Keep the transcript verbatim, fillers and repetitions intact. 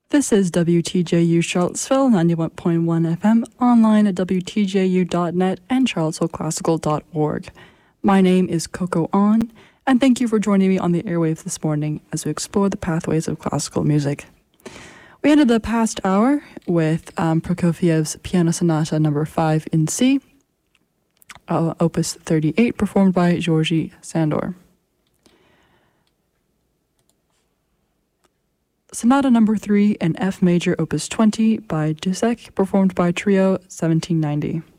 This is W T J U Charlottesville, ninety-one point one F M, online at W T J U dot net and charlottesville classical dot org. My name is Coco On, and thank you for joining me on the airwaves this morning as we explore the pathways of classical music. We ended the past hour with um, Prokofiev's Piano Sonata number five in C, uh, opus thirty-eight, performed by Georgy Sandor. Sonata number three in F major opus twenty by Dussek, performed by Trio seventeen ninety.